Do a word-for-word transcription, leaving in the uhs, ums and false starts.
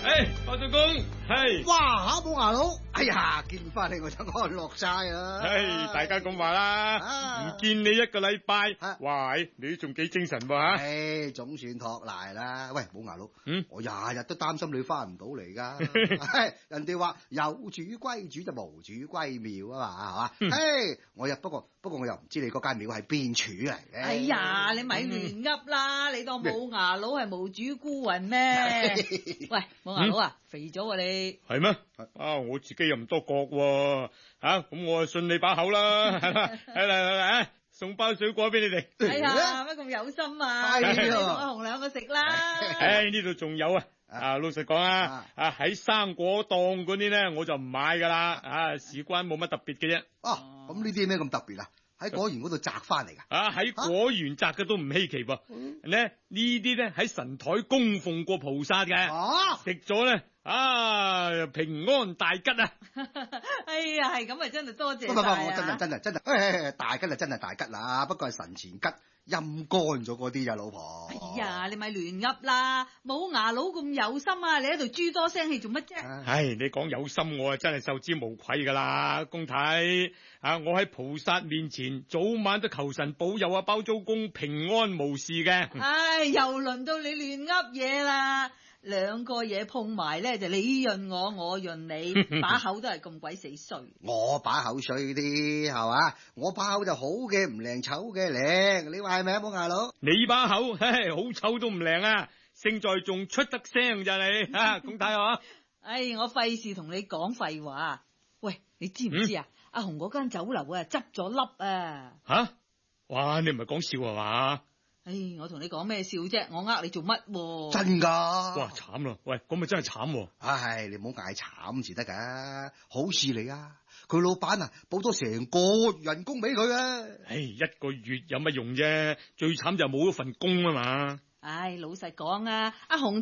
哎，包租公，係。 哇吓，冇牙佬，哎呀，見翻你我就安樂晒啦。 唉，大家咁話啦，唔、啊、見你一個禮拜， 啊、 哇，你都仲幾精神噃吓？ 唉，總算托賴啦。喂，冇牙佬， 嗯， 我日日都擔心你翻唔到嚟噶。人哋話有主歸主就無主歸廟啊嘛，係嘛？ 嗯、 嘿，我又不過不過我又唔知你嗰間廟係邊處嚟嘅。 哎呀，你咪亂噏啦！嗯、你當冇牙佬係無主孤魂咩？喂，冇牙佬啊，嗯、肥咗啊你！ 係咩？啊，我自己又唔多覺喎，吓咁我就信你把口啦，係啦，嚟嚟嚟，送包水果俾你哋。 哎呀，乜咁有心啊？你同阿紅兩個食啦。 唉，呢度仲有啊！啊，老實講啊，啊喺生果檔嗰啲咧，我就唔買噶啦，啊，事關冇乜特別嘅啫。 哦，咁呢啲咩咁特別啊？喺果園嗰度摘翻嚟噶？ 啊，喺果園摘嘅都唔稀奇噃。咧呢啲咧喺神台供奉過菩薩嘅，食咗咧啊平安大吉啊！ 哎呀，係咁啊，真係多謝晒啊！ 唔唔唔，我真係真係真係，大吉啊真係大吉啦，不過係神前吉。陰乾咗嗰啲咋，老婆。 哎呀，你咪亂噏啦！冇牙佬咁有心啊，你喺度豬多聲氣做乜啫？ 唉，你講有心，我啊真係受之無愧噶啦，公睇啊！我喺菩薩面前早晚都求神保佑啊，包租公平安無事嘅。 唉，又輪到你亂噏嘢啦！兩個嘢碰埋咧，就你潤我，我潤你，把口都係咁鬼死衰。 我把口衰啲係嘛？我把口就好嘅唔靚，醜嘅靚，你話係咪啊，冇牙佬？ 你把口唉好醜都唔靚啊，勝在仲出得聲咋你啊？咁睇下。 唉，我費事同你講廢話。喂，你知唔知啊？嗯、阿紅嗰間酒樓啊，執咗笠啊！ 吓？哇，你唔係講笑係嘛？ 唉，我同你講咩笑啫？我呃你做乜、啊？ 真噶！ 哇，慘啦！喂，咁咪真係慘。 唉，你唔好嗌慘至得噶，好事嚟啊！佢老闆啊，補咗成個月人工俾佢啊！ 唉，一個月有乜用啫？最慘就冇咗份工啊嘛！ 唉，老實講啊，阿紅。